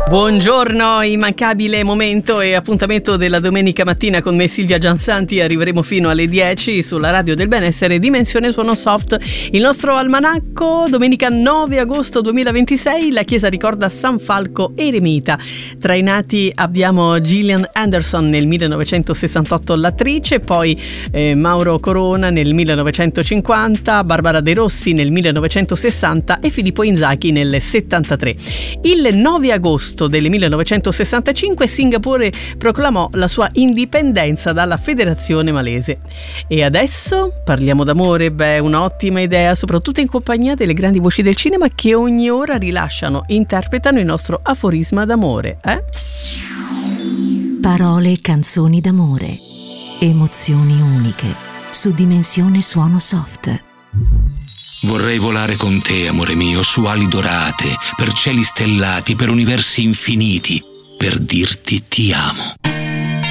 Buongiorno, immancabile momento e appuntamento della domenica mattina con me Silvia Giansanti. Arriveremo fino alle 10 sulla Radio del Benessere, Dimensione Suono Soft. Il nostro almanacco, domenica 9 agosto 2026, la chiesa ricorda San Falco eremita. Tra i nati abbiamo Gillian Anderson nel 1968, l'attrice, poi Mauro Corona nel 1950, Barbara De Rossi nel 1960 e Filippo Inzaghi nel 73. Il 9 agosto del 1965 Singapore proclamò la sua indipendenza dalla Federazione Malese. E adesso parliamo d'amore. Beh, un'ottima idea, soprattutto in compagnia delle grandi voci del cinema che ogni ora rilasciano e interpretano il nostro aforisma d'amore. Parole e canzoni d'amore, emozioni uniche su Dimensione Suono Soft. Vorrei volare con te, amore mio, su ali dorate, per cieli stellati, per universi infiniti, per dirti ti amo.